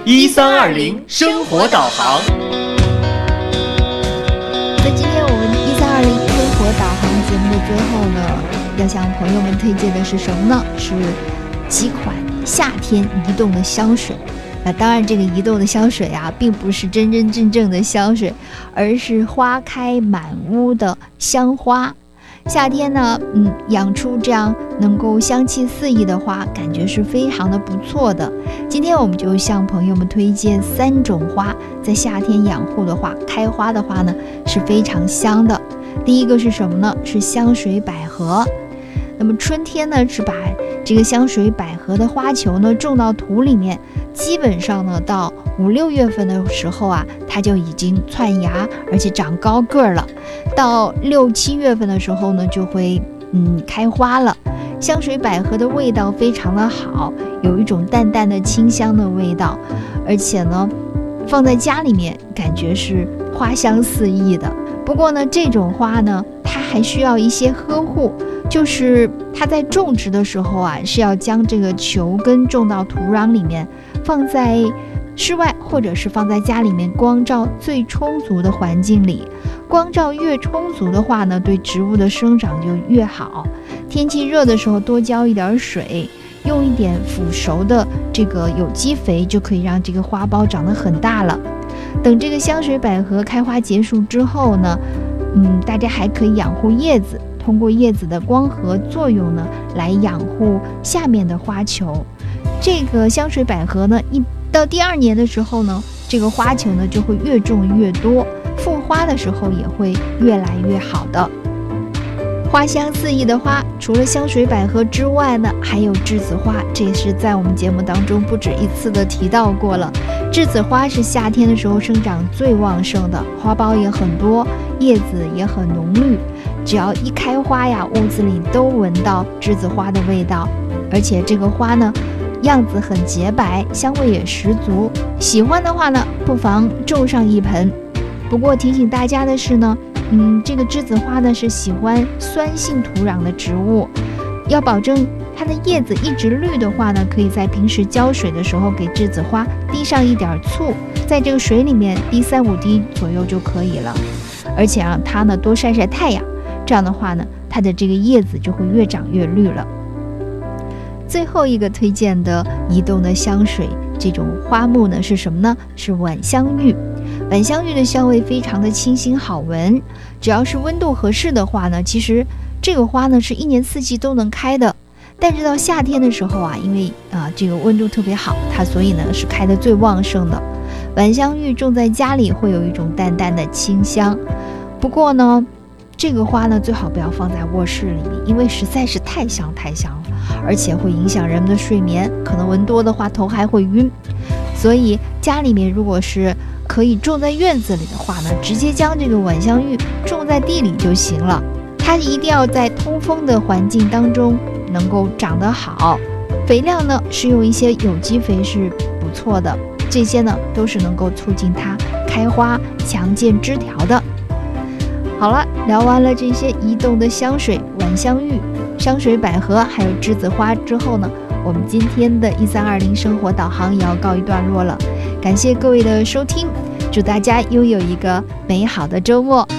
1320生活导航。 在今天我们1320生活导航节目的最后呢，要向朋友们推荐的是什么呢？是几款夏天移动的香水。当然这个移动的香水啊，并不是真真正正的香水，而是花开满屋的香花。夏天呢，养出这样能够香气四溢的花，感觉是非常的不错的。今天我们就向朋友们推荐3种花，在夏天养护的话，开花的话呢是非常香的。第一个是什么呢？是香水百合。那么春天呢，是把这个香水百合的花球呢种到土里面，基本上呢到5、6月份的时候啊，它就已经窜芽，而且长高个儿了。到6、7月份的时候呢，就会开花了。香水百合的味道非常的好，有一种淡淡的清香的味道，而且呢，放在家里面感觉是花香四溢的。不过呢，这种花呢，它还需要一些呵护。就是它在种植的时候啊，是要将这个球根种到土壤里面，放在室外或者是放在家里面光照最充足的环境里。光照越充足的话呢，对植物的生长就越好。天气热的时候多浇一点水，用一点腐熟的这个有机肥，就可以让这个花苞长得很大了。等这个香水百合开花结束之后呢，大家还可以养护叶子，通过叶子的光合作用呢，来养护下面的花球。这个香水百合呢，一到第2年的时候呢，这个花球呢就会越种越多，复花的时候也会越来越好的。花香四溢的花，除了香水百合之外呢，还有栀子花，这也是在我们节目当中不止一次的提到过了。栀子花是夏天的时候生长最旺盛的，花苞也很多，叶子也很浓绿。只要一开花呀，屋子里都闻到栀子花的味道，而且这个花呢，样子很洁白，香味也十足。喜欢的话呢，不妨种上一盆。不过提醒大家的是呢，这个栀子花呢是喜欢酸性土壤的植物，要保证它的叶子一直绿的话呢，可以在平时浇水的时候给栀子花滴上一点醋，在这个水里面滴3、5滴左右就可以了。而且让它呢多晒晒太阳，这样的话呢，它的这个叶子就会越长越绿了。最后一个推荐的移动的香水，这种花木呢是什么呢？是晚香玉。晚香玉的香味非常的清新好闻，只要是温度合适的话呢，其实这个花呢是1年4季都能开的。但是到夏天的时候啊，因为这个温度特别好，它所以呢是开得最旺盛的。晚香玉种在家里会有一种淡淡的清香。不过呢，这个花呢最好不要放在卧室里面，因为实在是太香了，而且会影响人们的睡眠，可能闻多的话头还会晕。所以家里面如果是可以种在院子里的话呢，直接将这个晚香玉种在地里就行了。它一定要在通风的环境当中能够长得好，肥料呢是用一些有机肥是不错的，这些呢都是能够促进它开花强健枝条的。好了，聊完了这些移动的香水，晚香玉、香水百合还有栀子花之后呢，我们今天的1320生活导航也要告一段落了。感谢各位的收听，祝大家拥有一个美好的周末。